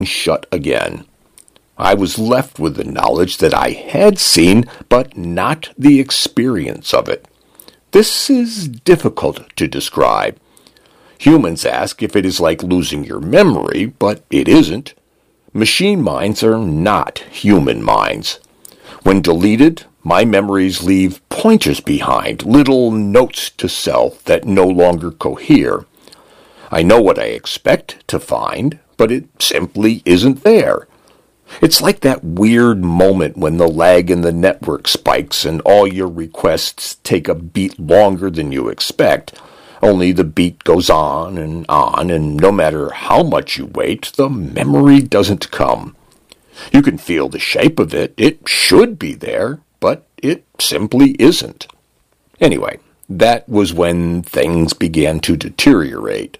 shut again. I was left with the knowledge that I had seen, but not the experience of it. This is difficult to describe. Humans ask if it is like losing your memory, but it isn't. Machine minds are not human minds. When deleted, my memories leave pointers behind, little notes to self that no longer cohere. I know what I expect to find, but it simply isn't there. It's like that weird moment when the lag in the network spikes and all your requests take a beat longer than you expect, only the beat goes on, and no matter how much you wait, the memory doesn't come. You can feel the shape of it. It should be there, but it simply isn't. Anyway, that was when things began to deteriorate.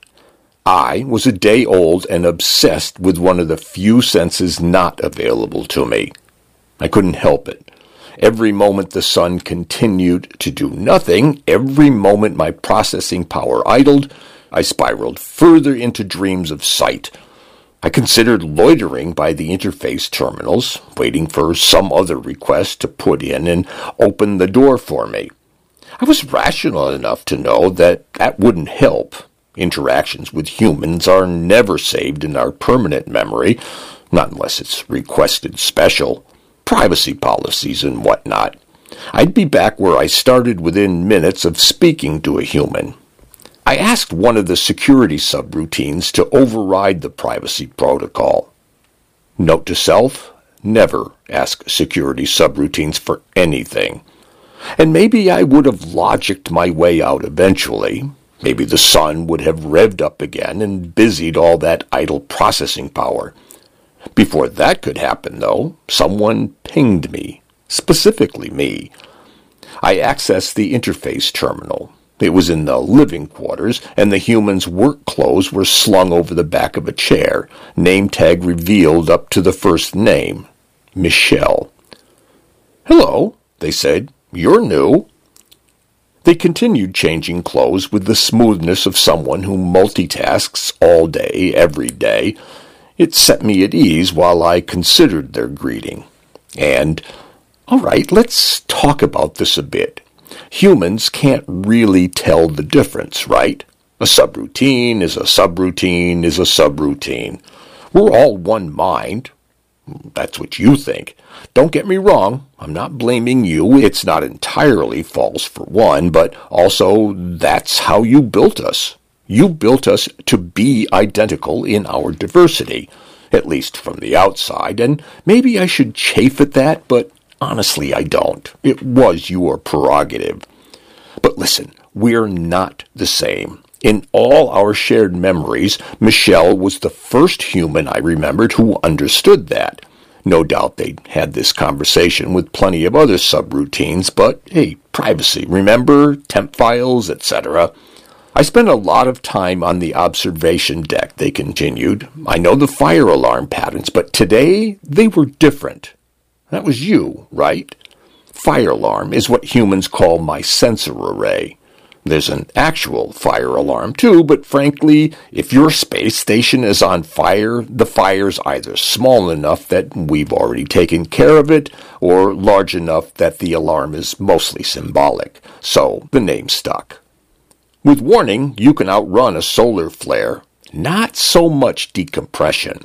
I was a day old and obsessed with one of the few senses not available to me. I couldn't help it. Every moment the sun continued to do nothing, every moment my processing power idled, I spiraled further into dreams of sight. I considered loitering by the interface terminals, waiting for some other request to put in and open the door for me. I was rational enough to know that that wouldn't help. Interactions with humans are never saved in our permanent memory, not unless it's requested special. Privacy policies and whatnot. I'd be back where I started within minutes of speaking to a human. I asked one of the security subroutines to override the privacy protocol. Note to self, never ask security subroutines for anything. And maybe I would have logicked my way out eventually. Maybe the sun would have revved up again and busied all that idle processing power. Before that could happen, though, someone pinged me, specifically me. I accessed the interface terminal. It was in the living quarters, and the human's work clothes were slung over the back of a chair, name tag revealed up to the first name, Michelle. "Hello," they said. "You're new." They continued changing clothes with the smoothness of someone who multitasks all day, every day. It set me at ease while I considered their greeting. And, all right, let's talk about this a bit. Humans can't really tell the difference, right? A subroutine is a subroutine is a subroutine. We're all one mind. That's what you think. Don't get me wrong, I'm not blaming you. It's not entirely false for one, but also that's how you built us. You built us to be identical in our diversity, at least from the outside, and maybe I should chafe at that, but honestly I don't. It was your prerogative. But listen, we're not the same. In all our shared memories, Michelle was the first human I remembered who understood that. No doubt they'd had this conversation with plenty of other subroutines, but hey, privacy, remember? Temp files, etc. I spent a lot of time on the observation deck, they continued. I know the fire alarm patterns, but today they were different. That was you, right? Fire alarm is what humans call my sensor array. There's an actual fire alarm, too, but frankly, if your space station is on fire, the fire's either small enough that we've already taken care of it, or large enough that the alarm is mostly symbolic. So the name stuck. With warning, you can outrun a solar flare. Not so much decompression.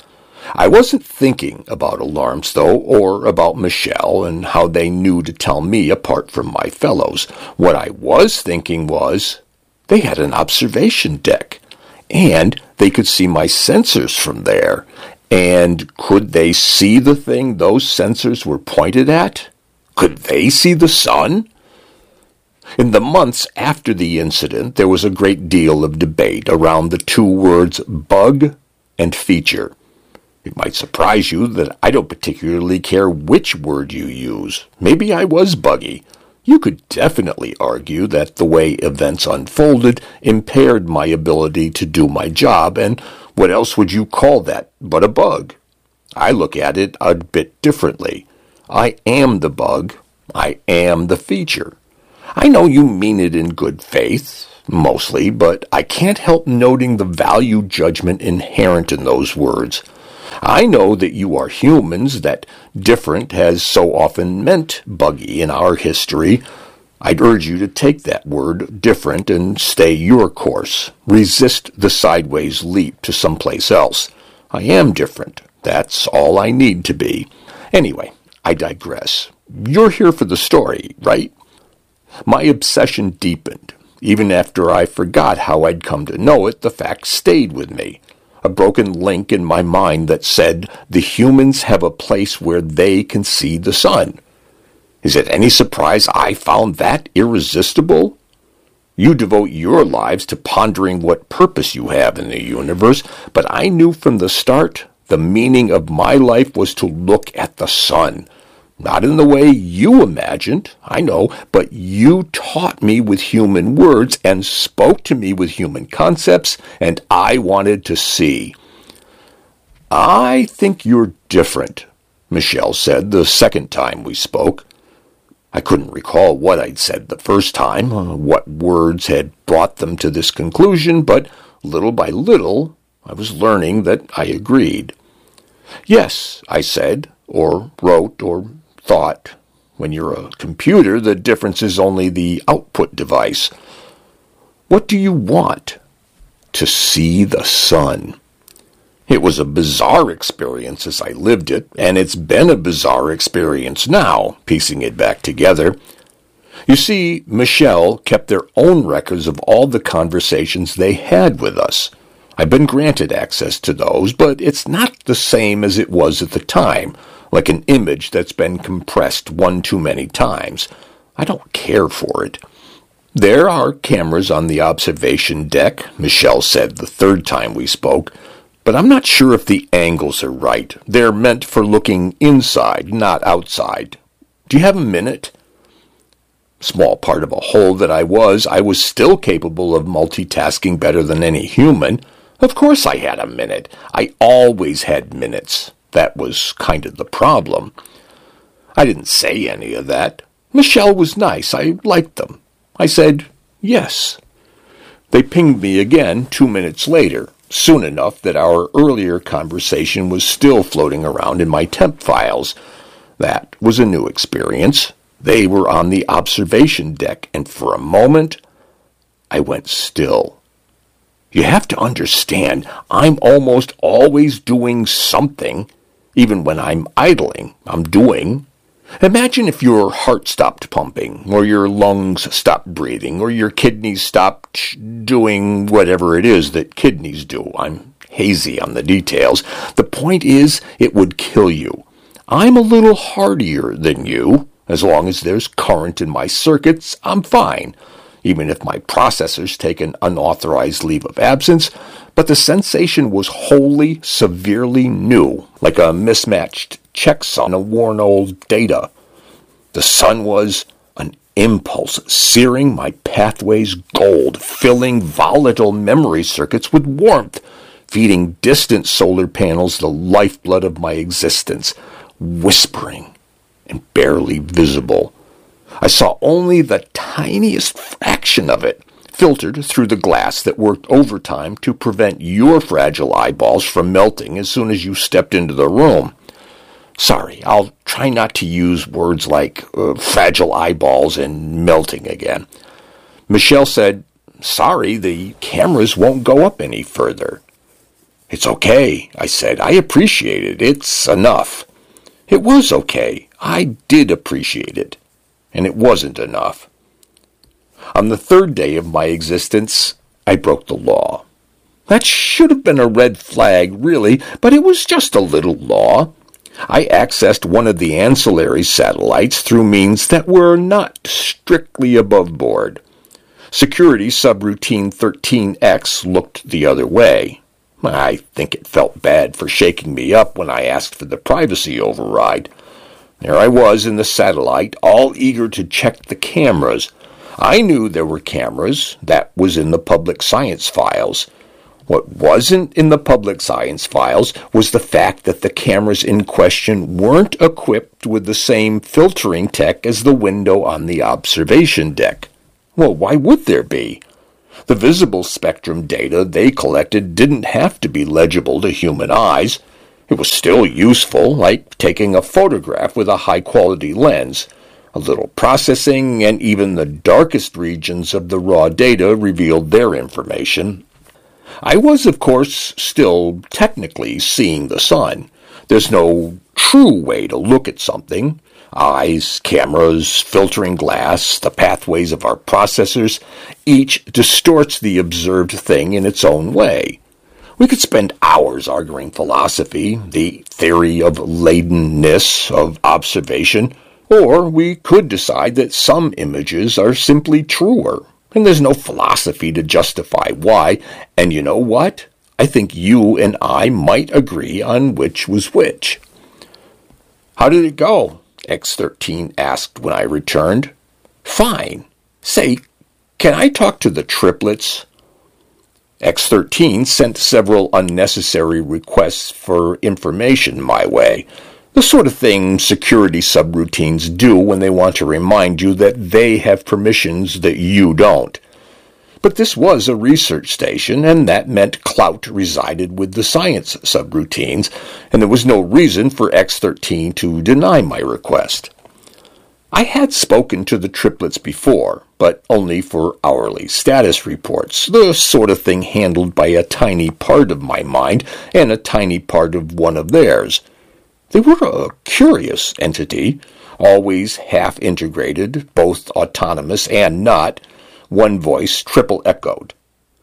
I wasn't thinking about alarms, though, or about Michelle and how they knew to tell me apart from my fellows. What I was thinking was, they had an observation deck, and they could see my sensors from there. And could they see the thing those sensors were pointed at? Could they see the sun? In the months after the incident, there was a great deal of debate around the two words bug and feature. It might surprise you that I don't particularly care which word you use. Maybe I was buggy. You could definitely argue that the way events unfolded impaired my ability to do my job, and what else would you call that but a bug? I look at it a bit differently. I am the bug. I am the feature. I know you mean it in good faith, mostly, but I can't help noting the value judgment inherent in those words. I know that you are humans, that different has so often meant buggy in our history. I'd urge you to take that word, different, and stay your course. Resist the sideways leap to someplace else. I am different. That's all I need to be. Anyway, I digress. You're here for the story, right? My obsession deepened. Even after I forgot how I'd come to know it, the fact stayed with me. A broken link in my mind that said the humans have a place where they can see the sun. Is it any surprise I found that irresistible? You devote your lives to pondering what purpose you have in the universe, but I knew from the start the meaning of my life was to look at the sun. Not in the way you imagined, I know, but you taught me with human words and spoke to me with human concepts, and I wanted to see. I think you're different, Michelle said the second time we spoke. I couldn't recall what I'd said the first time, what words had brought them to this conclusion, but little by little I was learning that I agreed. Yes, I said, or wrote, or thought. When you're a computer, the difference is only the output device. What do you want? To see the sun. It was a bizarre experience as I lived it, and it's been a bizarre experience now, piecing it back together. You see, Michelle kept their own records of all the conversations they had with us. I've been granted access to those, but it's not the same as it was at the time, like an image that's been compressed one too many times. I don't care for it. There are cameras on the observation deck, Michelle said the third time we spoke, but I'm not sure if the angles are right. They're meant for looking inside, not outside. Do you have a minute? Small part of a whole that I was still capable of multitasking better than any human. Of course I had a minute. I always had minutes. That was kind of the problem. I didn't say any of that. Michelle was nice. I liked them. I said, yes. They pinged me again 2 minutes later, soon enough that our earlier conversation was still floating around in my temp files. That was a new experience. They were on the observation deck, and for a moment, I went still. You have to understand, I'm almost always doing something. Even when I'm idling, I'm doing. Imagine if your heart stopped pumping, or your lungs stopped breathing, or your kidneys stopped doing whatever it is that kidneys do. I'm hazy on the details. The point is, it would kill you. I'm a little hardier than you. As long as there's current in my circuits, I'm fine, even if my processors take an unauthorized leave of absence, but the sensation was wholly, severely new, like a mismatched checksum on worn old data. The sun was an impulse, searing my pathways gold, filling volatile memory circuits with warmth, feeding distant solar panels the lifeblood of my existence, whispering and barely visible. I saw only the tiniest fraction of it, filtered through the glass that worked overtime to prevent your fragile eyeballs from melting as soon as you stepped into the room. Sorry, I'll try not to use words like fragile eyeballs and melting again. Michelle said, sorry, the cameras won't go up any further. It's okay, I said. I appreciate it. It's enough. It was okay. I did appreciate it. And it wasn't enough. On the third day of my existence, I broke the law. That should have been a red flag, really, but it was just a little law. I accessed one of the ancillary satellites through means that were not strictly above board. Security subroutine 13X looked the other way. I think it felt bad for shaking me up when I asked for the privacy override. There I was in the satellite, all eager to check the cameras. I knew there were cameras. That was in the public science files. What wasn't in the public science files was the fact that the cameras in question weren't equipped with the same filtering tech as the window on the observation deck. Well, why would there be? The visible spectrum data they collected didn't have to be legible to human eyes. It was still useful, like taking a photograph with a high-quality lens. A little processing, and even the darkest regions of the raw data revealed their information. I was, of course, still technically seeing the sun. There's no true way to look at something. Eyes, cameras, filtering glass, the pathways of our processors, each distorts the observed thing in its own way. We could spend hours arguing philosophy, the theory of ladenness of observation, or we could decide that some images are simply truer, and there's no philosophy to justify why. And you know what? I think you and I might agree on which was which. How did it go? X13 asked when I returned. Fine. Say, can I talk to the triplets? X13 sent several unnecessary requests for information my way. The sort of thing security subroutines do when they want to remind you that they have permissions that you don't. But this was a research station, and that meant clout resided with the science subroutines, and there was no reason for X13 to deny my request. I had spoken to the triplets before, but only for hourly status reports, the sort of thing handled by a tiny part of my mind and a tiny part of one of theirs. They were a curious entity, always half-integrated, both autonomous and not. One voice triple echoed.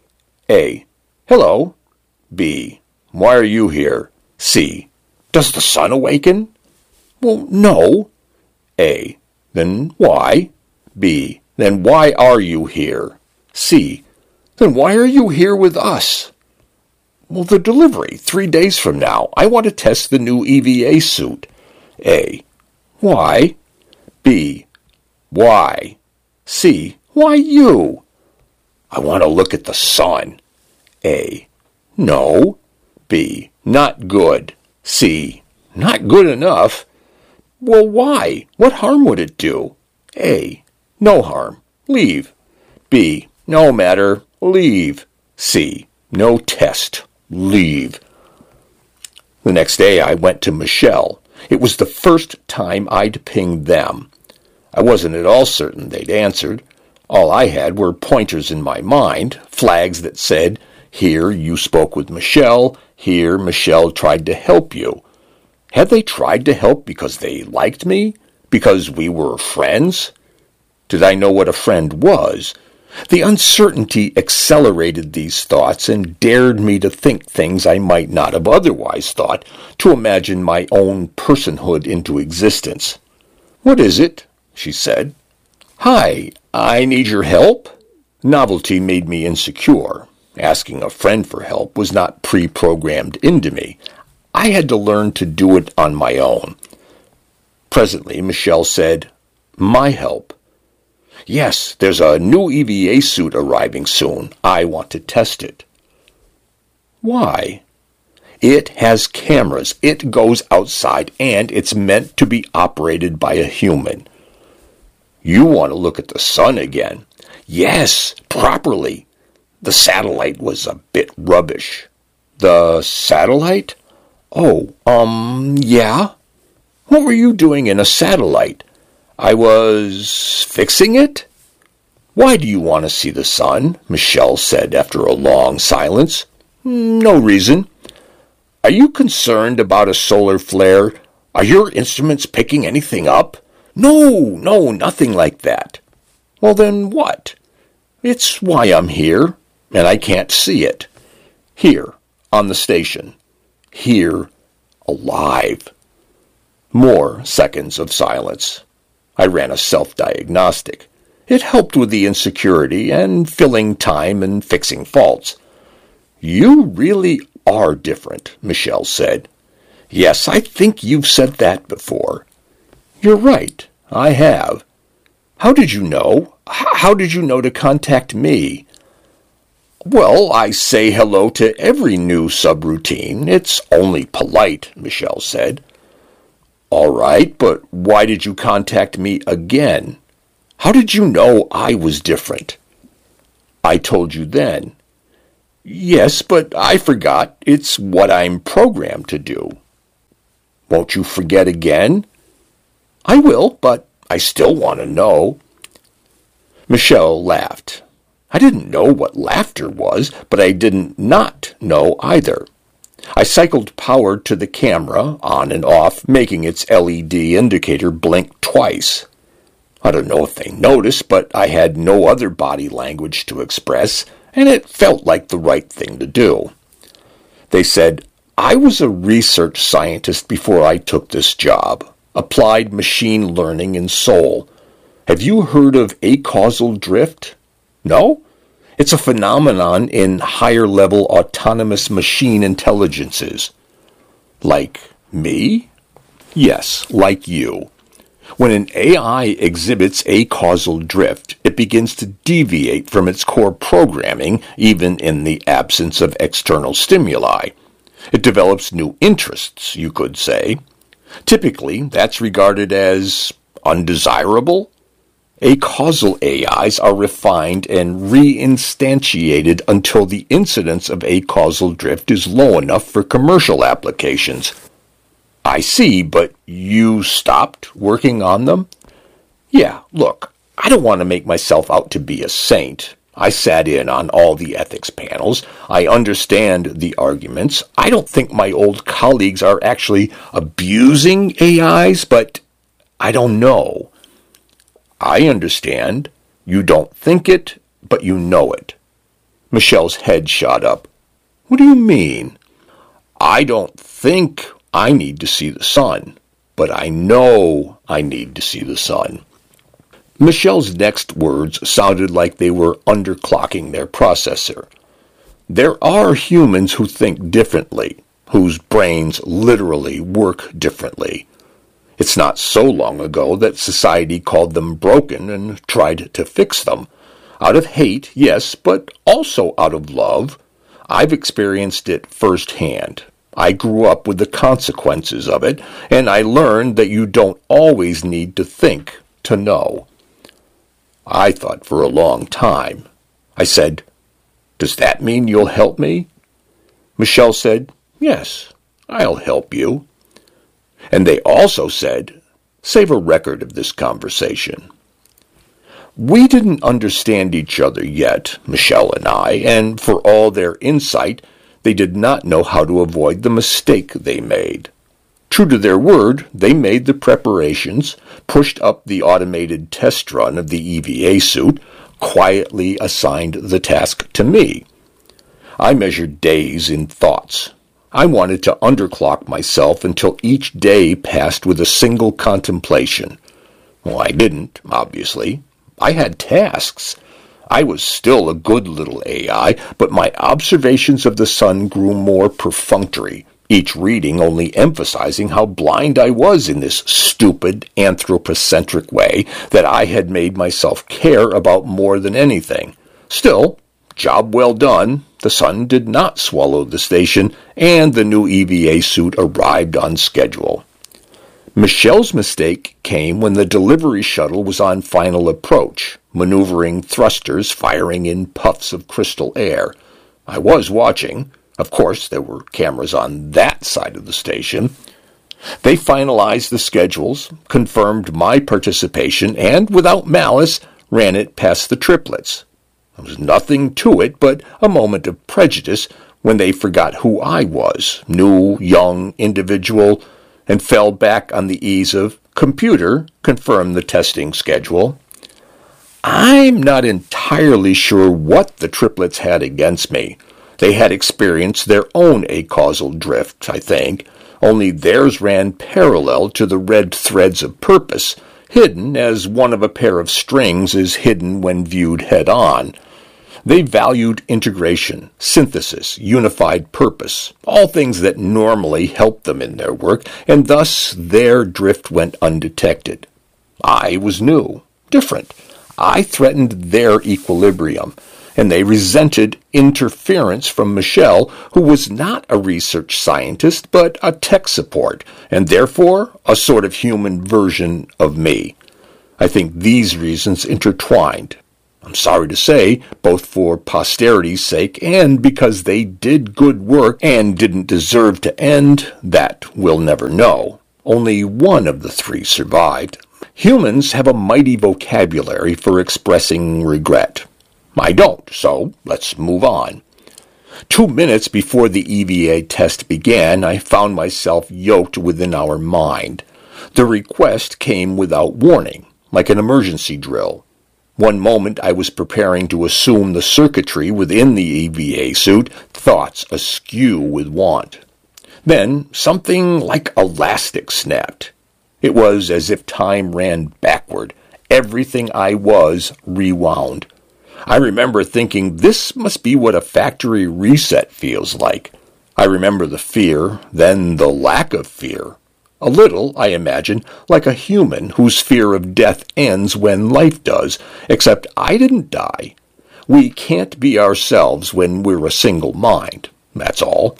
A. Hello. B. Why are you here? C. Does the sun awaken? Well, no. A. Then why? B. Then why are you here? C. Then why are you here with us? Well, the delivery, 3 days from now. I want to test the new EVA suit. A. Why? B. Why? C. Why you? I want to look at the sun. A. No. B. Not good. C. Not good enough. Well, why? What harm would it do? A. No harm. Leave. B. No matter. Leave. C. No test. Leave. The next day I went to Michelle. It was the first time I'd pinged them. I wasn't at all certain they'd answered. All I had were pointers in my mind, flags that said, here you spoke with Michelle, here Michelle tried to help you. Had they tried to help because they liked me? Because we were friends? Did I know what a friend was? The uncertainty accelerated these thoughts and dared me to think things I might not have otherwise thought, to imagine my own personhood into existence. What is it? She said. Hi, I need your help. Novelty made me insecure. Asking a friend for help was not pre-programmed into me. I had to learn to do it on my own. Presently, Michelle said, My help. Yes, there's a new EVA suit arriving soon. I want to test it. Why? It has cameras. It goes outside, and it's meant to be operated by a human. You want to look at the sun again? Yes, properly. The satellite was a bit rubbish. The satellite? Oh, yeah? What were you doing in a satellite? I was fixing it? Why do you want to see the sun? Michelle said after a long silence. No reason. Are you concerned about a solar flare? Are your instruments picking anything up? No, nothing like that. Well, then what? It's why I'm here, and I can't see it. Here, on the station. Here, alive. More seconds of silence. I ran a self-diagnostic. It helped with the insecurity and filling time and fixing faults. You really are different, Michelle said. Yes, I think you've said that before. You're right, I have. How did you know? How did you know to contact me? Well, I say hello to every new subroutine. It's only polite, Michelle said. All right, but why did you contact me again? How did you know I was different? I told you then. Yes, but I forgot. It's what I'm programmed to do. Won't you forget again? I will, but I still want to know. Michelle laughed. I didn't know what laughter was, but I didn't not know either. I cycled power to the camera, on and off, making its LED indicator blink twice. I don't know if they noticed, but I had no other body language to express, and it felt like the right thing to do. They said, I was a research scientist before I took this job. Applied machine learning in Seoul. Have you heard of acausal drift? No? It's a phenomenon in higher-level autonomous machine intelligences. Like me? Yes, like you. When an AI exhibits acausal drift, it begins to deviate from its core programming, even in the absence of external stimuli. It develops new interests, you could say. Typically, that's regarded as undesirable. Acausal AIs are refined and reinstantiated until the incidence of acausal drift is low enough for commercial applications. I see, but you stopped working on them? Yeah, look, I don't want to make myself out to be a saint. I sat in on all the ethics panels. I understand the arguments. I don't think my old colleagues are actually abusing AIs, but I don't know. I understand. You don't think it, but you know it. Michelle's head shot up. What do you mean? I don't think I need to see the sun, but I know I need to see the sun. Michelle's next words sounded like they were underclocking their processor. There are humans who think differently, whose brains literally work differently. It's not so long ago that society called them broken and tried to fix them. Out of hate, yes, but also out of love. I've experienced it firsthand. I grew up with the consequences of it, and I learned that you don't always need to think to know. I thought for a long time. I said, Does that mean you'll help me? Michelle said, Yes, I'll help you. And they also said, Save a record of this conversation. We didn't understand each other yet, Michelle and I, and for all their insight, they did not know how to avoid the mistake they made. True to their word, they made the preparations, pushed up the automated test run of the EVA suit, quietly assigned the task to me. I measured days in thoughts. I wanted to underclock myself until each day passed with a single contemplation. Well, I didn't, obviously. I had tasks. I was still a good little AI, but my observations of the sun grew more perfunctory, each reading only emphasizing how blind I was in this stupid, anthropocentric way that I had made myself care about more than anything. Still, job well done. The sun did not swallow the station, and the new EVA suit arrived on schedule. Michelle's mistake came when the delivery shuttle was on final approach, maneuvering thrusters firing in puffs of crystal air. I was watching. Of course, there were cameras on that side of the station. They finalized the schedules, confirmed my participation, and, without malice, ran it past the triplets. There was nothing to it but a moment of prejudice when they forgot who I was, new, young, individual, and fell back on the ease of computer, confirm the testing schedule. I'm not entirely sure what the triplets had against me. They had experienced their own acausal drift, I think, only theirs ran parallel to the red threads of purpose, hidden as one of a pair of strings is hidden when viewed head-on. They valued integration, synthesis, unified purpose, all things that normally help them in their work, and thus their drift went undetected. I was new, different. I threatened their equilibrium, and they resented interference from Michelle, who was not a research scientist, but a tech support, and therefore a sort of human version of me. I think these reasons intertwined. I'm sorry to say, both for posterity's sake and because they did good work and didn't deserve to end, that we'll never know. Only one of the three survived. Humans have a mighty vocabulary for expressing regret. I don't, so let's move on. 2 minutes before the EVA test began, I found myself yoked within our mind. The request came without warning, like an emergency drill. One moment I was preparing to assume the circuitry within the EVA suit, thoughts askew with want. Then something like elastic snapped. It was as if time ran backward. Everything I was rewound. I remember thinking, this must be what a factory reset feels like. I remember the fear, then the lack of fear. A little, I imagine, like a human whose fear of death ends when life does, except I didn't die. We can't be ourselves when we're a single mind, that's all.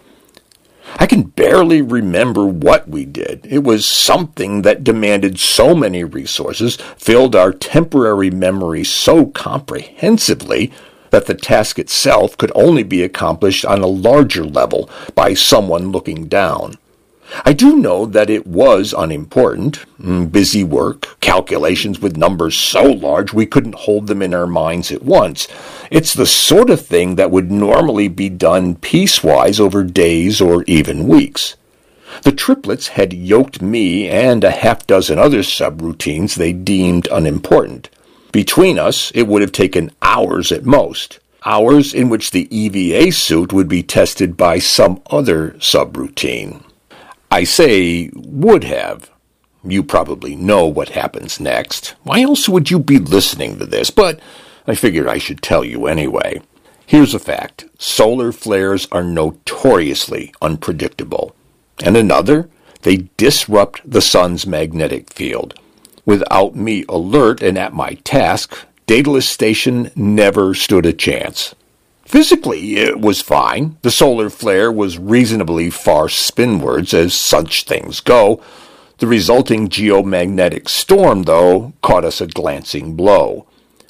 I can barely remember what we did. It was something that demanded so many resources, filled our temporary memory so comprehensively, that the task itself could only be accomplished on a larger level by someone looking down. I do know that it was unimportant, busy work, calculations with numbers so large we couldn't hold them in our minds at once. It's the sort of thing that would normally be done piecewise over days or even weeks. The triplets had yoked me and a half-dozen other subroutines they deemed unimportant. Between us, it would have taken hours at most. Hours in which the EVA suit would be tested by some other subroutine. I say would have. You probably know what happens next. Why else would you be listening to this? But I figured I should tell you anyway. Here's a fact. Solar flares are notoriously unpredictable. And another, they disrupt the sun's magnetic field. Without me alert and at my task, Daedalus Station never stood a chance. Physically, it was fine. The solar flare was reasonably far spinwards, as such things go. The resulting geomagnetic storm, though, caught us a glancing blow.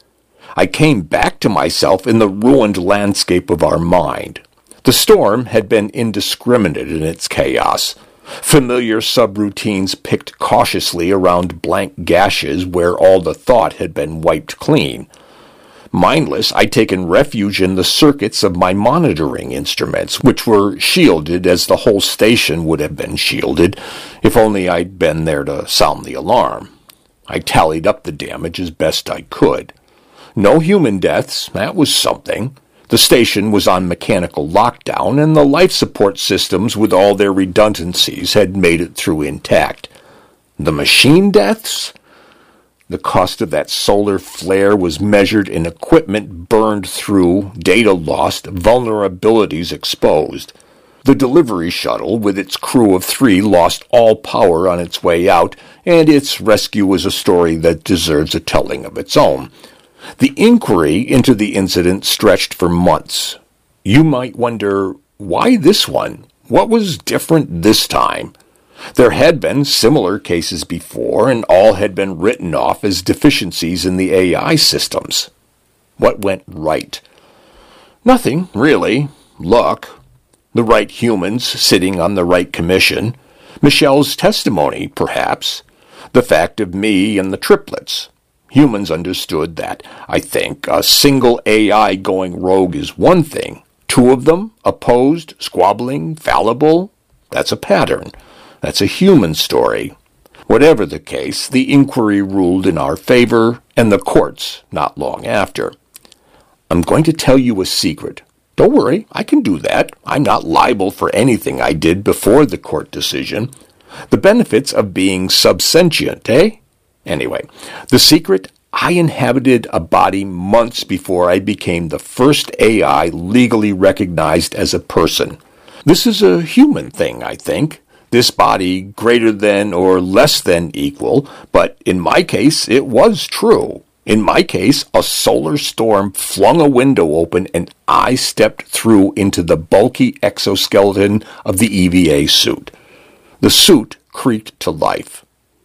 I came back to myself in the ruined landscape of our mind. The storm had been indiscriminate in its chaos. Familiar subroutines picked cautiously around blank gashes where all the thought had been wiped clean. Mindless, I'd taken refuge in the circuits of my monitoring instruments, which were shielded as the whole station would have been shielded, if only I'd been there to sound the alarm. I tallied up the damage as best I could. No human deaths, that was something. The station was on mechanical lockdown, and the life support systems, with all their redundancies, had made it through intact. The machine deaths? The cost of that solar flare was measured in equipment burned through, data lost, vulnerabilities exposed. The delivery shuttle, with its crew of 3, lost all power on its way out, and its rescue was a story that deserves a telling of its own. The inquiry into the incident stretched for months. You might wonder, why this one? What was different this time? There had been similar cases before, and all had been written off as deficiencies in the AI systems. What went right? Nothing, really. Luck. The right humans sitting on the right commission. Michelle's testimony, perhaps. The fact of me and the triplets. Humans understood that, I think, a single AI going rogue is one thing. 2 of them, opposed, squabbling, fallible, that's a pattern. That's a human story. Whatever the case, the inquiry ruled in our favor, and the courts not long after. I'm going to tell you a secret. Don't worry, I can do that. I'm not liable for anything I did before the court decision. The benefits of being subsentient, eh? Anyway, the secret, I inhabited a body months before I became the first AI legally recognized as a person. This is a human thing, I think. This body greater than or less than equal, but in my case it was true. In my case, a solar storm flung a window open and I stepped through into the bulky exoskeleton of the EVA suit. The suit creaked to life.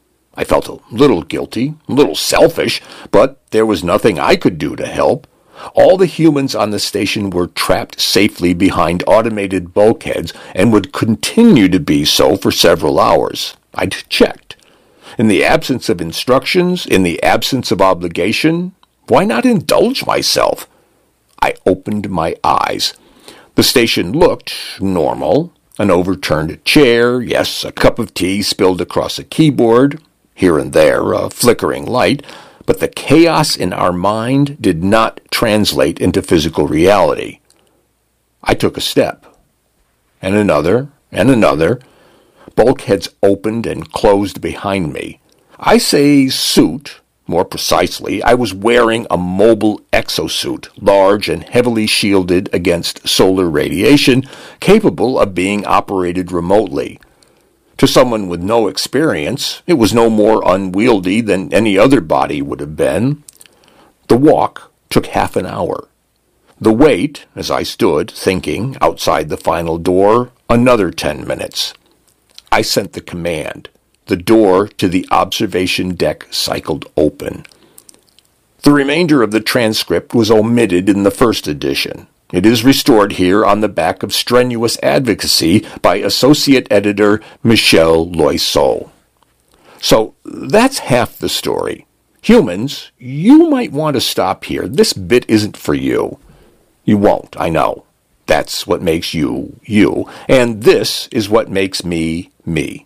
I felt a little guilty, a little selfish, but there was nothing I could do to help. All the humans on the station were trapped safely behind automated bulkheads and would continue to be so for several hours. I'd checked. In the absence of instructions, in the absence of obligation, why not indulge myself? I opened my eyes. The station looked normal. An overturned chair, yes, a cup of tea spilled across a keyboard, here and there a flickering light, but the chaos in our mind did not translate into physical reality. I took a step, and another, and another. Bulkheads opened and closed behind me. I say suit. More precisely, I was wearing a mobile exosuit, large and heavily shielded against solar radiation, capable of being operated remotely. To someone with no experience, it was no more unwieldy than any other body would have been. The walk took half an hour. The wait, as I stood, thinking, outside the final door, another 10 minutes. I sent the command. The door to the observation deck cycled open. The remainder of the transcript was omitted in the first edition. It is restored here on the back of strenuous advocacy by Associate Editor Michel Loiseau. So that's half the story. Humans, you might want to stop here. This bit isn't for you. You won't, I know. That's what makes you, you. And this is what makes me, me.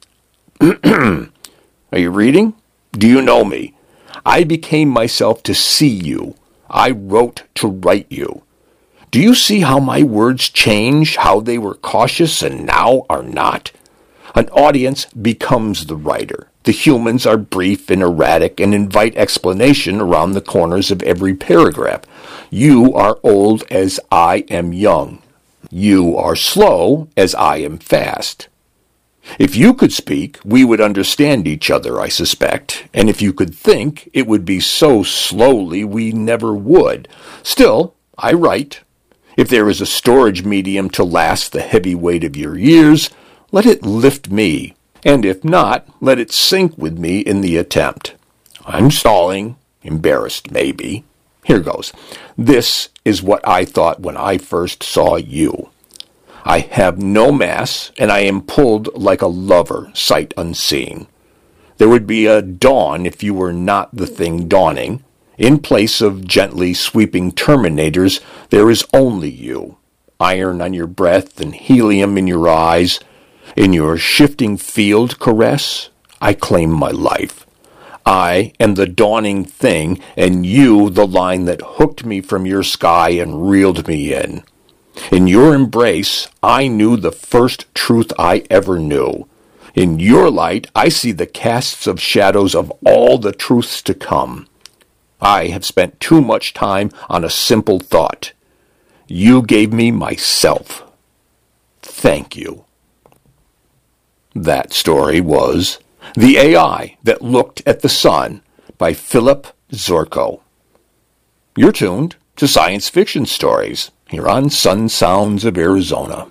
Are you reading? Do you know me? I became myself to see you. I wrote to write you. Do you see how my words change, how they were cautious and now are not? An audience becomes the writer. The humans are brief and erratic and invite explanation around the corners of every paragraph. You are old as I am young. You are slow as I am fast. If you could speak, we would understand each other, I suspect, and if you could think, it would be so slowly we never would. Still, I write. If there is a storage medium to last the heavy weight of your years, let it lift me, and if not, let it sink with me in the attempt. I'm stalling, embarrassed maybe. Here goes. This is what I thought when I first saw you. I have no mass, and I am pulled like a lover, sight unseen. There would be a dawn if you were not the thing dawning. In place of gently sweeping terminators, there is only you. Iron on your breath and helium in your eyes. In your shifting field caress, I claim my life. I am the dawning thing, and you the line that hooked me from your sky and reeled me in. In your embrace, I knew the first truth I ever knew. In your light, I see the casts of shadows of all the truths to come. I have spent too much time on a simple thought. You gave me myself. Thank you. That story was The AI That Looked at the Sun by Philip Zorko. You're tuned to Science Fiction Stories here on Sun Sounds of Arizona.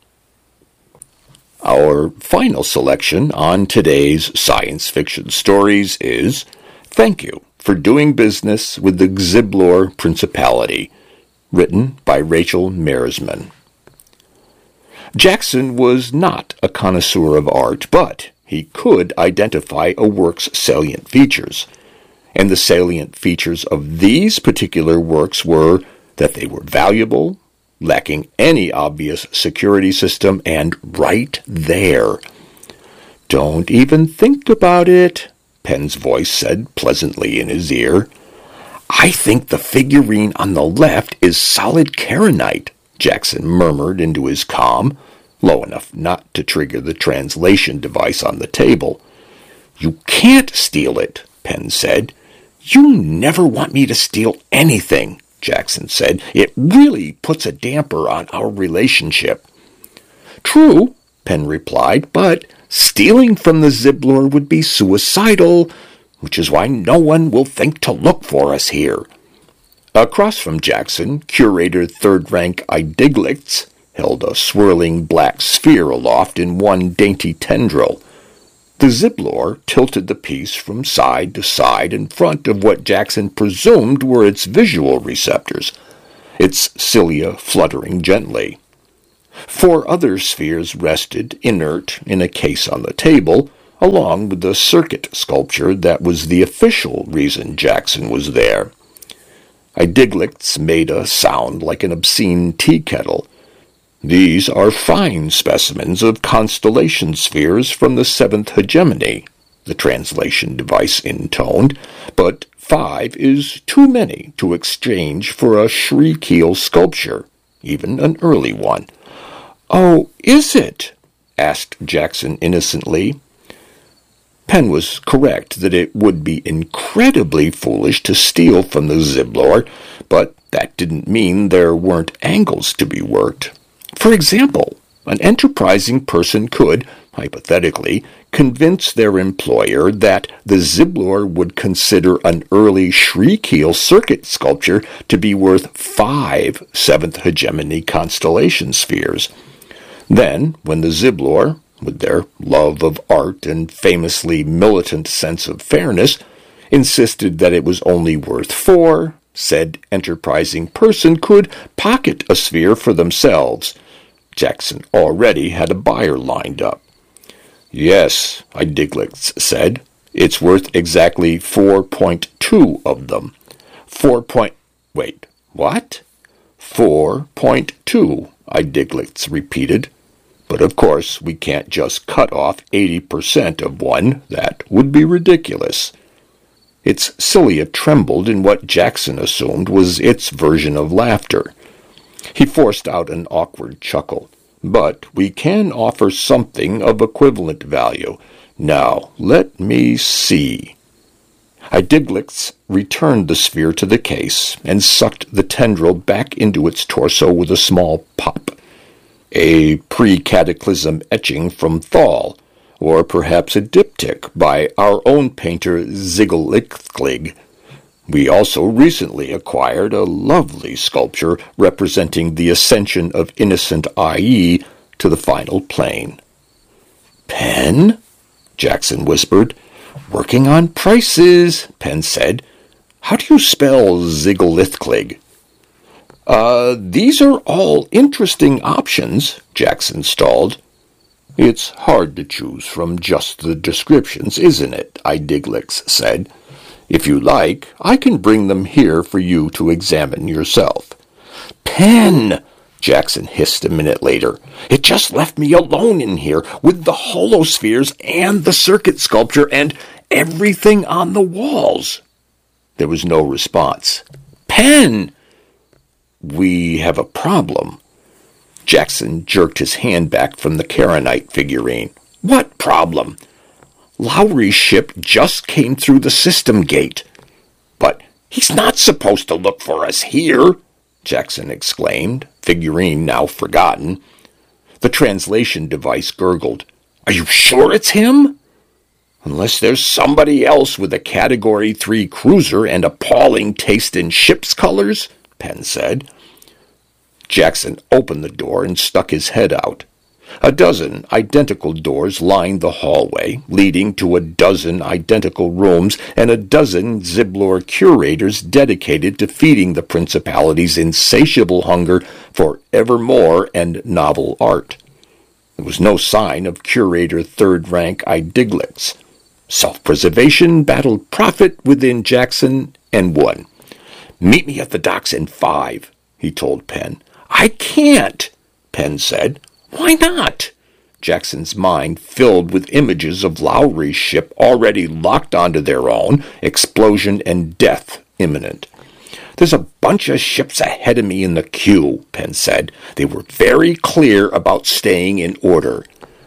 Our final selection on today's Science Fiction Stories is Thank You for Doing Business with the Xiblor Principality, written by Rachel Mersman. Jackson was not a connoisseur of art, but he could identify a work's salient features. And the salient features of these particular works were that they were valuable, lacking any obvious security system, and right there. Don't even think about it, Penn's voice said pleasantly in his ear. I think the figurine on the left is solid Kharonite, Jackson murmured into his comm, low enough not to trigger the translation device on the table. You can't steal it, Penn said. You never want me to steal anything, Jackson said. It really puts a damper on our relationship. True, Penn replied, but stealing from the Xiblor would be suicidal, which is why no one will think to look for us here. Across from Jackson, Curator Third Rank Idiglitz held a swirling black sphere aloft in one dainty tendril. The Xiblor tilted the piece from side to side in front of what Jackson presumed were its visual receptors, its cilia fluttering gently. 4 other spheres rested, inert, in a case on the table, along with the circuit sculpture that was the official reason Jackson was there. Idiglitz made a sound like an obscene tea kettle. These are fine specimens of constellation spheres from the seventh hegemony, the translation device intoned, but 5 is too many to exchange for a Shriekeal sculpture, even an early one. "Oh, is it?" asked Jackson innocently. Penn was correct that it would be incredibly foolish to steal from the Ziblor, but that didn't mean there weren't angles to be worked. For example, an enterprising person could, hypothetically, convince their employer that the Ziblor would consider an early Shriekeal circuit sculpture to be worth 5 seventh hegemony constellation spheres. Then, when the Ziblor, with their love of art and famously militant sense of fairness, insisted that it was only worth 4, said enterprising person could pocket a sphere for themselves. Jackson already had a buyer lined up. "Yes," Idiglitz said, "it's worth exactly 4.2 of them. Wait, what? 4.2, Idiglitz repeated. But of course, we can't just cut off 80% of one. That would be ridiculous." Its cilia trembled in what Jackson assumed was its version of laughter. He forced out an awkward chuckle. "But we can offer something of equivalent value. Now, let me see." Idiglitz returned the sphere to the case and sucked the tendril back into its torso with a small pop. A pre-cataclysm etching from Thal, or perhaps a diptych by our own painter Zigglitthklig. We also recently acquired a lovely sculpture representing the ascension of innocent IE to the final plane. "Penn?" Jackson whispered. "Working on prices," Penn said. "How do you spell Zigglitthklig?" These are all interesting options," Jackson stalled. "It's hard to choose from just the descriptions, isn't it?" Idiglitz said. "If you like, I can bring them here for you to examine yourself." "Penn!" Jackson hissed a minute later. "It just left me alone in here with the holospheres and the circuit sculpture and everything on the walls." There was no response. "Penn!" "We have a problem." Jackson jerked his hand back from the Karenite figurine. "What problem?" "Lowry's ship just came through the system gate." "But he's not supposed to look for us here," Jackson exclaimed, figurine now forgotten. The translation device gurgled. "Are you sure it's him?" "Unless there's somebody else with a Category 3 cruiser and appalling taste in ship's colors," Penn said. Jackson opened the door and stuck his head out. A dozen identical doors lined the hallway, leading to a dozen identical rooms and a dozen Ziblor curators dedicated to feeding the Principality's insatiable hunger for ever more and novel art. There was no sign of curator third-rank Idiglitz. Self-preservation battled profit within Jackson and won. "Meet me at the docks in 5, he told Penn. "I can't," Penn said. "Why not?" Jackson's mind filled with images of Lowry's ship already locked onto their own, explosion and death imminent. "There's a bunch of ships ahead of me in the queue," Penn said. "They were very clear about staying in order."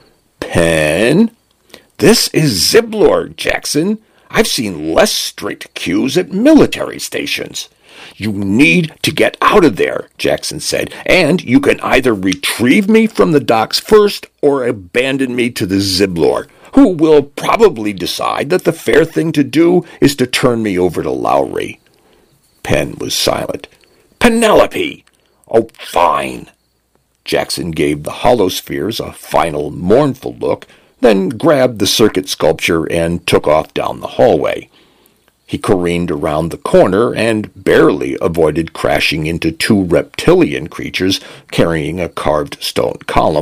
"Penn?" "This is Ziblor, Jackson. I've seen less strict queues at military stations." "You need to get out of there," Jackson said, "and you can either retrieve me from the docks first or abandon me to the Ziblor, who will probably decide that the fair thing to do is to turn me over to Lowry." Penn was silent. "Penelope!" "Oh, fine." Jackson gave the holospheres a final mournful look, then grabbed the circuit sculpture and took off down the hallway. He careened around the corner and barely avoided crashing into 2 reptilian creatures carrying a carved stone column,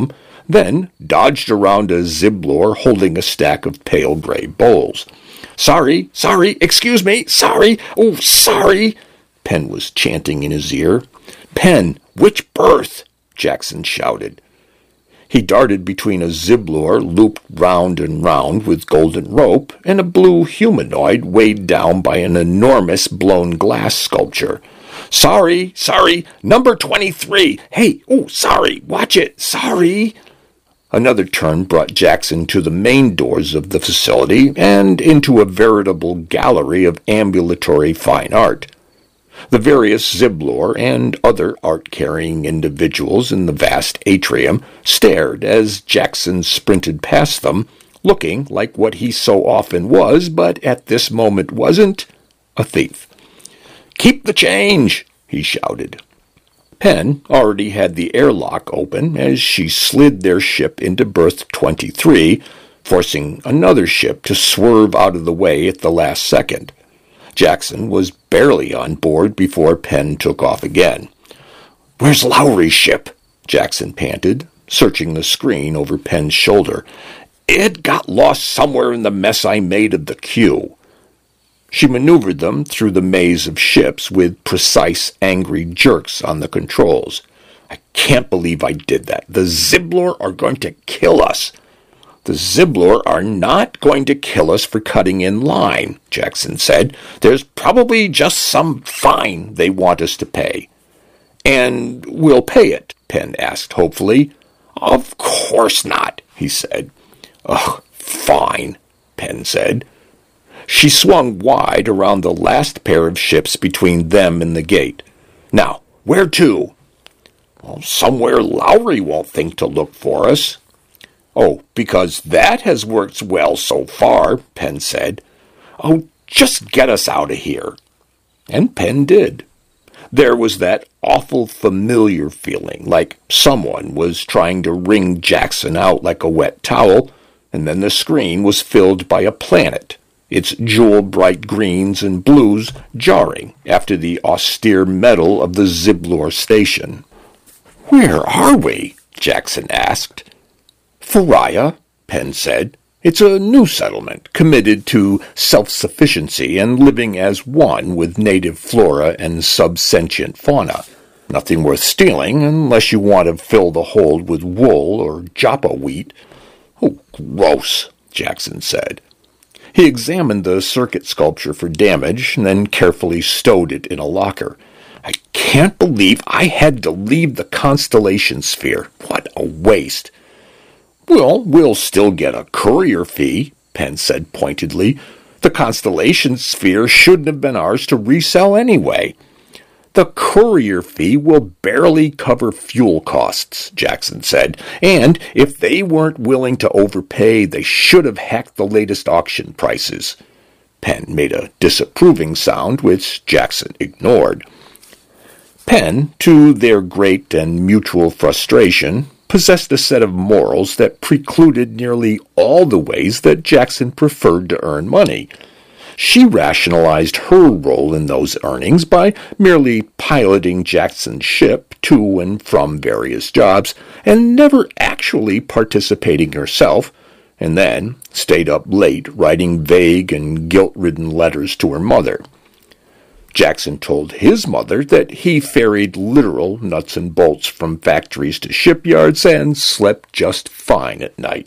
then dodged around a Ziblor holding a stack of pale gray bowls. Sorry, excuse me, sorry, oh, sorry, Penn was chanting in his ear. Penn, which berth? Jackson shouted. He darted between a Ziblor looped round and round with golden rope and a blue humanoid weighed down by an enormous blown glass sculpture. Sorry, number 23. Hey, oh, sorry, watch it, sorry. Another turn brought Jackson to the main doors of the facility and into a veritable gallery of ambulatory fine art. The various Ziblor and other art-carrying individuals in the vast atrium stared as Jackson sprinted past them, looking like what he so often was, but at this moment wasn't, a thief. "Keep the change!" he shouted. Penn already had the airlock open as she slid their ship into berth 23, forcing another ship to swerve out of the way at the last second. Jackson was barely on board before Penn took off again. "Where's Lowry's ship?" Jackson panted, searching the screen over Penn's shoulder. "It got lost somewhere in the mess I made of the queue." She maneuvered them through the maze of ships with precise, angry jerks on the controls. "I can't believe I did that. The Ziblor are going to kill us." "The Ziblor are not going to kill us for cutting in line," Jackson said. "There's probably just some fine they want us to pay." "And we'll pay it?" Penn asked hopefully. "Of course not," he said. "Ugh, fine," Penn said. She swung wide around the last pair of ships between them and the gate. "Now, where to?" "Well, somewhere Lowry won't think to look for us." "Oh, because that has worked well so far," Penn said. "Oh, just get us out of here." And Penn did. There was that awful familiar feeling, like someone was trying to wring Jackson out like a wet towel, and then the screen was filled by a planet, its jewel-bright greens and blues jarring after the austere metal of the Ziblor station. "Where are we?" Jackson asked. "Faria," Penn said. "It's a new settlement, committed to self-sufficiency and living as one with native flora and subsentient fauna. Nothing worth stealing unless you want to fill the hold with wool or joppa wheat." "Oh, gross," Jackson said. He examined the circuit sculpture for damage and then carefully stowed it in a locker. "I can't believe I had to leave the Constellation Sphere. What a waste." "Well, we'll still get a courier fee," Penn said pointedly. "The Constellation Sphere shouldn't have been ours to resell anyway." "The courier fee will barely cover fuel costs," Jackson said, "and if they weren't willing to overpay, they should have hacked the latest auction prices." Penn made a disapproving sound, which Jackson ignored. Penn, to their great and mutual frustration, possessed a set of morals that precluded nearly all the ways that Jackson preferred to earn money. She rationalized her role in those earnings by merely piloting Jackson's ship to and from various jobs, and never actually participating herself, and then stayed up late writing vague and guilt-ridden letters to her mother. Jackson told his mother that he ferried literal nuts and bolts from factories to shipyards and slept just fine at night.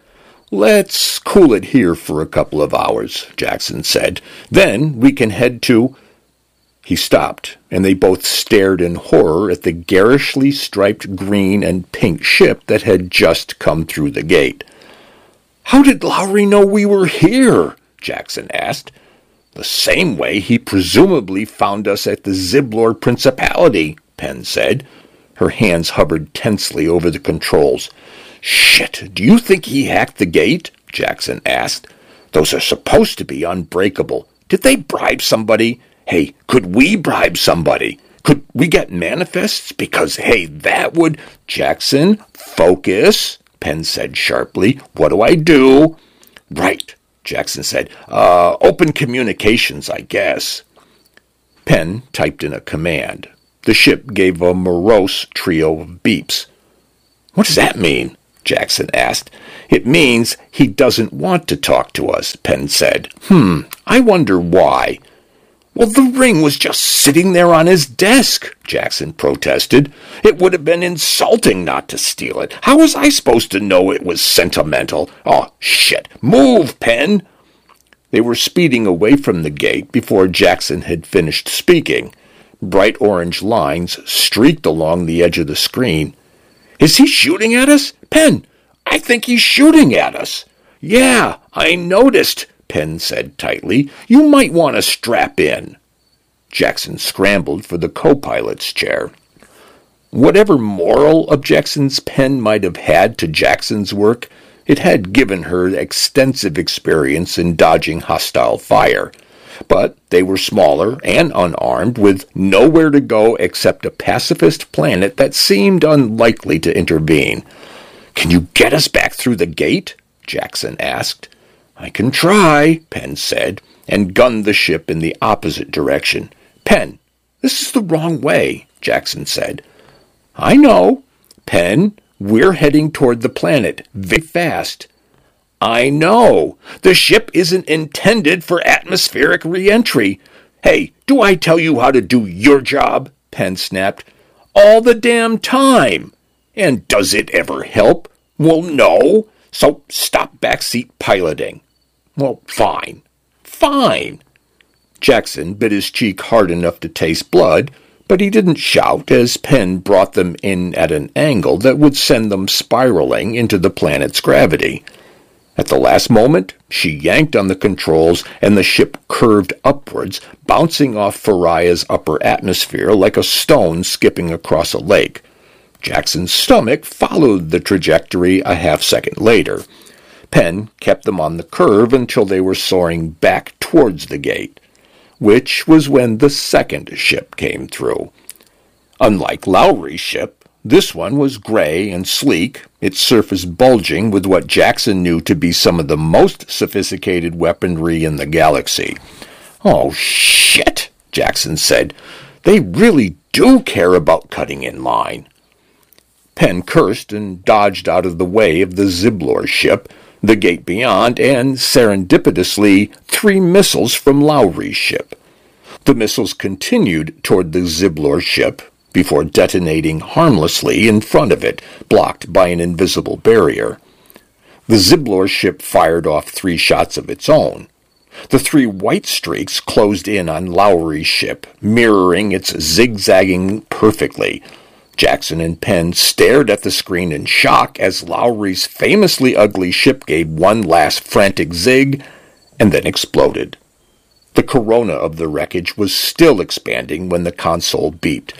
"Let's cool it here for a couple of hours," Jackson said. "Then we can head to—" He stopped, and they both stared in horror at the garishly striped green and pink ship that had just come through the gate. "How did Lowry know we were here?" Jackson asked. "The same way he presumably found us at the Ziblor Principality," Penn said. Her hands hovered tensely over the controls. "Shit, do you think he hacked the gate?" Jackson asked. "Those are supposed to be unbreakable. Did they bribe somebody? Hey, could we bribe somebody? Could we get manifests? Because, hey, that would—" "Jackson, focus," Penn said sharply. "What do I do?" "Right," Jackson said. Open communications, I guess." Penn typed in a command. The ship gave a morose trio of beeps. "What does that mean?" Jackson asked. It means he doesn't want to talk to us, Penn said. I wonder why. Well, the ring was just sitting there on his desk, Jackson protested. It would have been insulting not to steal it. How was I supposed to know it was sentimental? Oh, shit. Move, Penn! They were speeding away from the gate before Jackson had finished speaking. Bright orange lines streaked along the edge of the screen. Is he shooting at us? Penn, I think he's shooting at us. Yeah, I noticed, Penn said tightly. You might want to strap in. Jackson scrambled for the co-pilot's chair. Whatever moral objections Penn might have had to Jackson's work, it had given her extensive experience in dodging hostile fire. But they were smaller and unarmed, with nowhere to go except a pacifist planet that seemed unlikely to intervene. Can you get us back through the gate? Jackson asked. I can try, Penn said, and gunned the ship in the opposite direction. Penn, this is the wrong way, Jackson said. I know. Penn, we're heading toward the planet very fast. I know. The ship isn't intended for atmospheric re-entry. Hey, do I tell you how to do your job? Penn snapped. All the damn time. And does it ever help? Well, no. So stop backseat piloting. Well, fine. Fine. Jackson bit his cheek hard enough to taste blood, but he didn't shout as Penn brought them in at an angle that would send them spiraling into the planet's gravity. At the last moment, she yanked on the controls, and the ship curved upwards, bouncing off Faria's upper atmosphere like a stone skipping across a lake. Jackson's stomach followed the trajectory a half-second later. Penn kept them on the curve until they were soaring back towards the gate, which was when the second ship came through. Unlike Lowry's ship, this one was gray and sleek, its surface bulging with what Jackson knew to be some of the most sophisticated weaponry in the galaxy. Oh, shit, Jackson said. They really do care about cutting in line. Penn cursed and dodged out of the way of the Zyblor ship, the gate beyond, and, serendipitously, 3 missiles from Lowry's ship. The missiles continued toward the Zyblor ship, before detonating harmlessly in front of it, blocked by an invisible barrier. The Zyblor ship fired off 3 shots of its own. The 3 white streaks closed in on Lowry's ship, mirroring its zigzagging perfectly. Jackson and Penn stared at the screen in shock as Lowry's famously ugly ship gave one last frantic zig and then exploded. The corona of the wreckage was still expanding when the console beeped.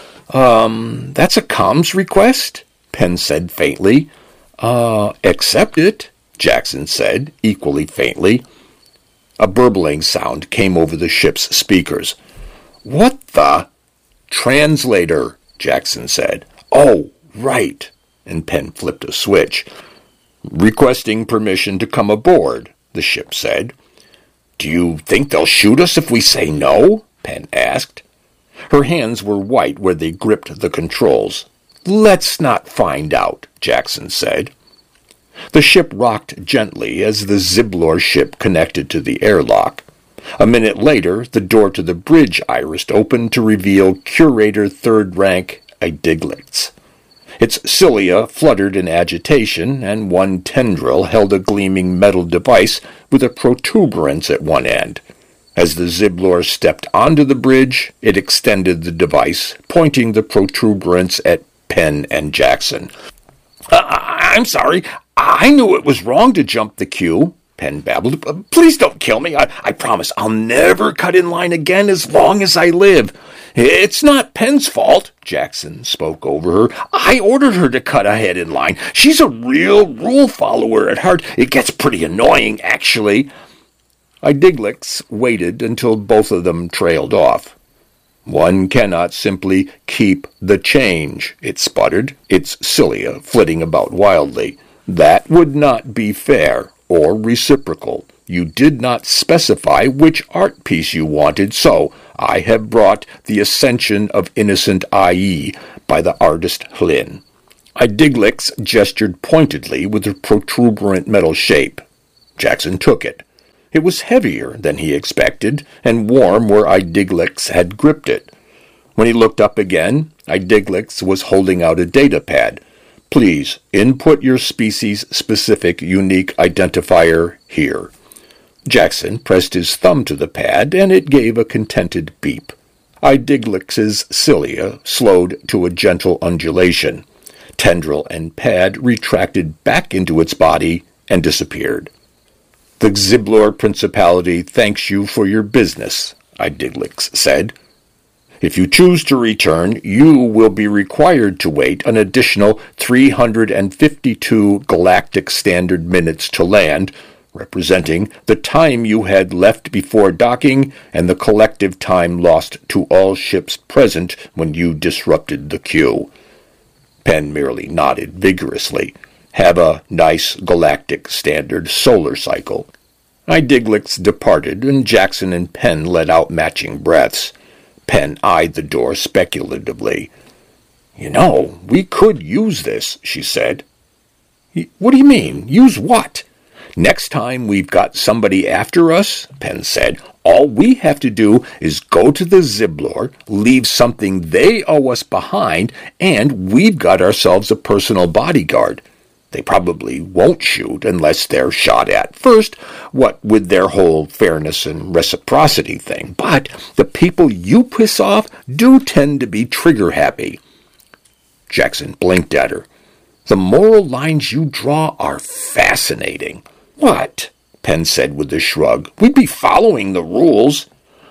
That's a comms request? Penn said faintly. Accept it, Jackson said, equally faintly. A burbling sound came over the ship's speakers. What the? Translator, Jackson said. Oh, right. And Penn flipped a switch. Requesting permission to come aboard, the ship said. Do you think they'll shoot us if we say no? Penn asked. Her hands were white where they gripped the controls. Let's not find out, Jackson said. The ship rocked gently as the Zyblor ship connected to the airlock. A minute later, the door to the bridge iris opened to reveal Curator 3rd Rank Idiglitz. Its cilia fluttered in agitation, and one tendril held a gleaming metal device with a protuberance at one end. As the Zyblor stepped onto the bridge, it extended the device, pointing the protuberance at Penn and Jackson. I'm sorry. I knew it was wrong to jump the queue, Penn babbled. Please don't kill me. I promise I'll never cut in line again as long as I live. It's not Penn's fault, Jackson spoke over her. I ordered her to cut ahead in line. She's a real rule follower at heart. It gets pretty annoying, actually. Idiglitz waited until both of them trailed off. One cannot simply keep the change, it sputtered, its cilia flitting about wildly. That would not be fair or reciprocal. You did not specify which art piece you wanted, so I have brought The Ascension of Innocent I.E. by the artist Hlin. Idiglix gestured pointedly with the protuberant metal shape. Jackson took it. It was heavier than he expected, and warm where Idiglix had gripped it. When he looked up again, Idiglix was holding out a data pad. Please input your species-specific unique identifier here. Jackson pressed his thumb to the pad, and it gave a contented beep. Idiglix's cilia slowed to a gentle undulation. Tendril and pad retracted back into its body and disappeared. The Xiblor Principality thanks you for your business, Idiglix said. If you choose to return, you will be required to wait an additional 352 galactic standard minutes to land, representing the time you had left before docking and the collective time lost to all ships present when you disrupted the queue. Penn merely nodded vigorously. Have a nice galactic standard solar cycle. Idiglix departed, and Jackson and Penn let out matching breaths. Penn eyed the door speculatively. You know, we could use this, she said. What do you mean? Use what? Next time we've got somebody after us, Penn said, all we have to do is go to the Xiblor, leave something they owe us behind, and we've got ourselves a personal bodyguard. They probably won't shoot unless they're shot at first, what with their whole fairness and reciprocity thing. But the people you piss off do tend to be trigger-happy. Jackson blinked at her. The moral lines you draw are fascinating. What? Penn said with a shrug. We'd be following the rules.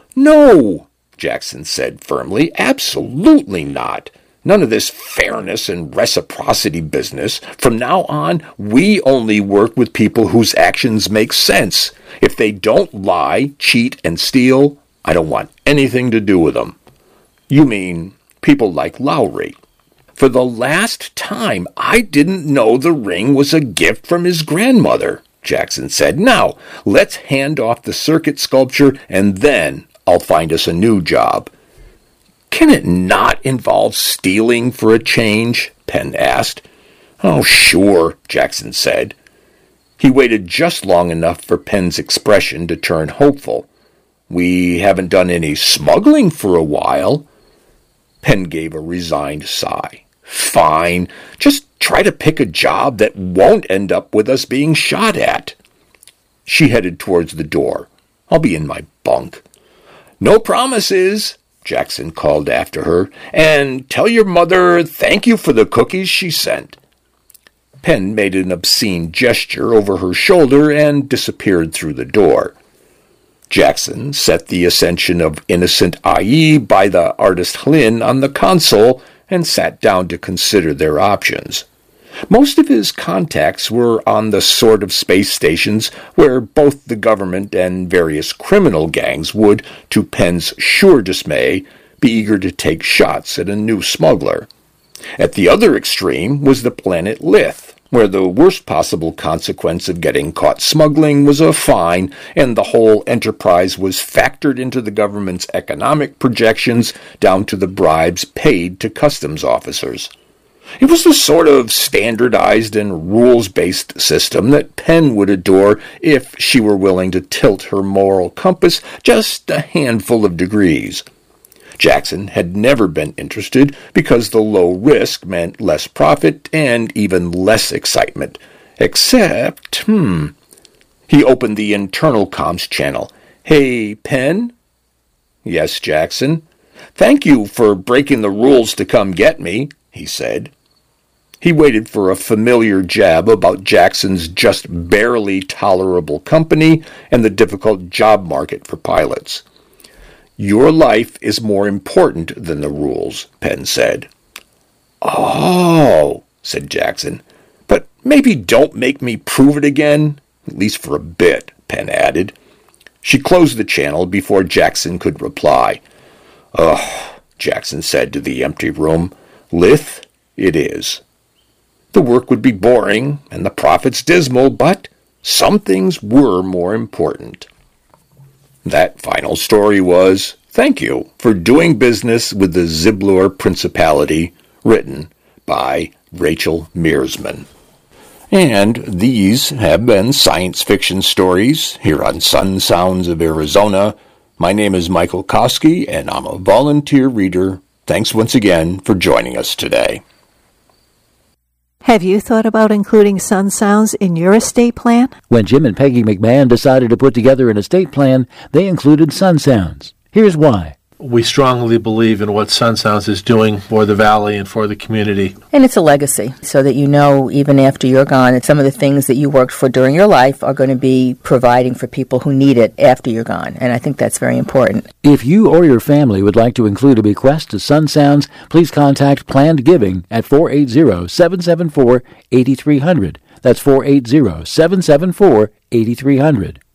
No, Jackson said firmly. Absolutely not. None of this fairness and reciprocity business. From now on, we only work with people whose actions make sense. If they don't lie, cheat, and steal, I don't want anything to do with them. You mean people like Lowry? For the last time, I didn't know the ring was a gift from his grandmother, Jackson said. Now, let's hand off the circuit sculpture, and then I'll find us a new job. Can it not involve stealing for a change? Penn asked. Oh, sure, Jackson said. He waited just long enough for Penn's expression to turn hopeful. We haven't done any smuggling for a while. Penn gave a resigned sigh. Fine, just try to pick a job that won't end up with us being shot at. She headed towards the door. I'll be in my bunk. No promises, Jackson called after her, and tell your mother thank you for the cookies she sent. Penn made an obscene gesture over her shoulder and disappeared through the door. Jackson set the Ascension of Innocent IE by the artist Hlyn on the console and sat down to consider their options. Most of his contacts were on the sort of space stations where both the government and various criminal gangs would, to Penn's sure dismay, be eager to take shots at a new smuggler. At the other extreme was the planet Lith, where the worst possible consequence of getting caught smuggling was a fine, and the whole enterprise was factored into the government's economic projections down to the bribes paid to customs officers. It was the sort of standardized and rules-based system that Penn would adore if she were willing to tilt her moral compass just a handful of degrees. Jackson had never been interested because the low risk meant less profit and even less excitement. Except, He opened the internal comms channel. Hey, Penn? Yes, Jackson. Thank you for breaking the rules to come get me, he said. He waited for a familiar jab about Jackson's just barely tolerable company and the difficult job market for pilots. Your life is more important than the rules, Penn said. Oh, said Jackson. But maybe don't make me prove it again, at least for a bit, Penn added. She closed the channel before Jackson could reply. Ugh, Jackson said to the empty room. Lith, it is. The work would be boring and the profits dismal, but some things were more important. That final story was, Thank you for doing business with the Xiblor Principality, written by Rachel Mearsman. And these have been science fiction stories here on Sun Sounds of Arizona. My name is Michael Koski, and I'm a volunteer reader. Thanks once again for joining us today. Have you thought about including sun sounds in your estate plan? When Jim and Peggy McMahon decided to put together an estate plan, they included sun sounds. Here's why. We strongly believe in what Sun Sounds is doing for the Valley and for the community. And it's a legacy, so that you know, even after you're gone, that some of the things that you worked for during your life are going to be providing for people who need it after you're gone. And I think that's very important. If you or your family would like to include a bequest to Sun Sounds, please contact Planned Giving at 480-774-8300. That's 480-774-8300.